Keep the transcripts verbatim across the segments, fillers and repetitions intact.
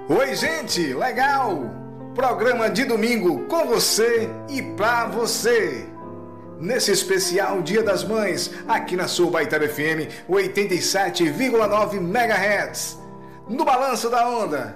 Oi, gente, legal! Programa de domingo com você e pra você. Nesse especial Dia das Mães, aqui na sua Baitaba F M oitenta e sete vírgula nove megahertz, no Balanço da Onda.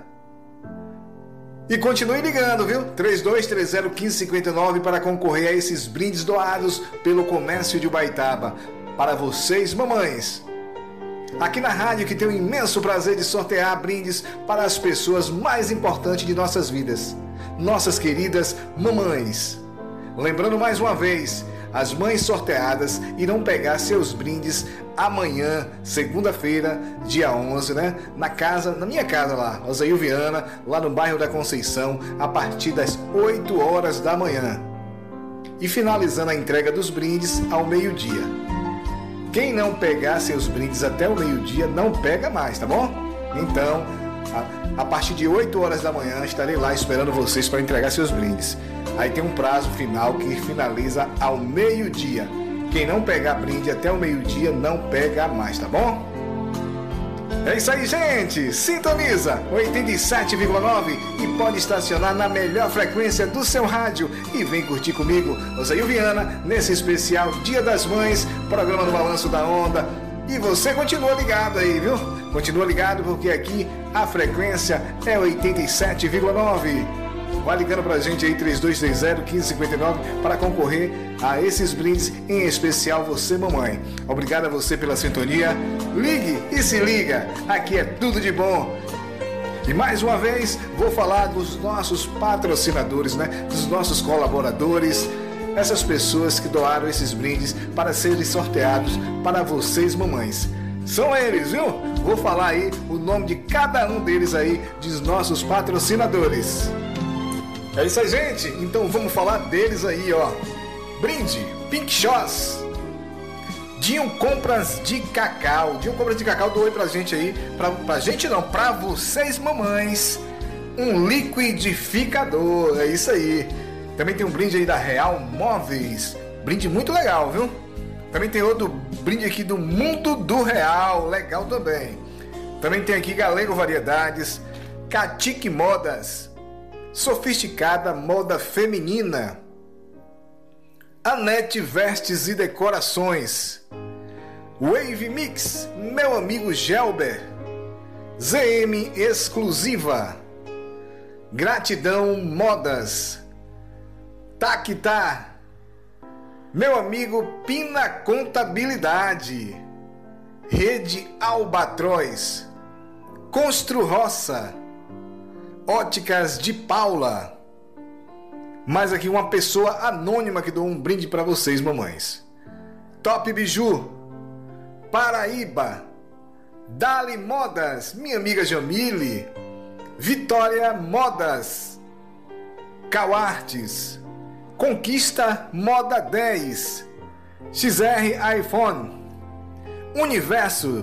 E continue ligando, viu? três dois três zero, um cinco cinco nove para concorrer a esses brindes doados pelo comércio de Ubaitaba. Para vocês, mamães. Aqui na rádio que tem o imenso prazer de sortear brindes para as pessoas mais importantes de nossas vidas. Nossas queridas mamães. Lembrando mais uma vez, as mães sorteadas irão pegar seus brindes amanhã, segunda-feira, dia onze, né? Na casa, na minha casa lá, Osail Viana, lá no bairro da Conceição, a partir das oito horas da manhã. E finalizando a entrega dos brindes ao meio-dia. Quem não pegar seus brindes até o meio-dia, não pega mais, tá bom? Então, a, a partir de oito horas da manhã, estarei lá esperando vocês para entregar seus brindes. Aí tem um prazo final que finaliza ao meio-dia. Quem não pegar brinde até o meio-dia, não pega mais, tá bom? É isso aí, gente! Sintoniza oitenta e sete vírgula nove e pode estacionar na melhor frequência do seu rádio. E vem curtir comigo, Osail Viana, nesse especial Dia das Mães, programa do Balanço da Onda. E você continua ligado aí, viu? Continua ligado porque aqui a frequência é oitenta e sete vírgula nove. Vai ligando pra gente aí, três dois três zero, um cinco cinco nove, para concorrer a esses brindes, em especial você, mamãe. Obrigado a você pela sintonia. Ligue e se liga, aqui é tudo de bom. E mais uma vez, vou falar dos nossos patrocinadores, né? Dos nossos colaboradores, essas pessoas que doaram esses brindes para serem sorteados para vocês, mamães. São eles, viu? Vou falar aí o nome de cada um deles aí, dos nossos patrocinadores. É isso aí, gente. Então vamos falar deles aí, ó. Brinde, Pink Shoes. Dinho Compras de Cacau. Dinho Compras de Cacau doou pra gente aí. Pra, pra gente não, pra vocês, mamães. Um liquidificador. É isso aí. Também tem um brinde aí da Real Móveis. Brinde muito legal, viu? Também tem outro brinde aqui do Mundo do Real. Legal também. Também tem aqui Galego Variedades. Catique Modas. Sofisticada Moda Feminina. Anete Vestes e Decorações. Wave Mix, meu amigo Gelber. Z M Exclusiva. Gratidão Modas. Taquitá, meu amigo Pina Contabilidade. Rede Albatroz. Constru Roça. Óticas de Paula. Mais aqui uma pessoa anônima que deu um brinde para vocês, mamães. Top Biju. Paraíba. Dali Modas, minha amiga Jamile. Vitória Modas. Cauartes. Conquista Moda dez. X R iPhone. Universo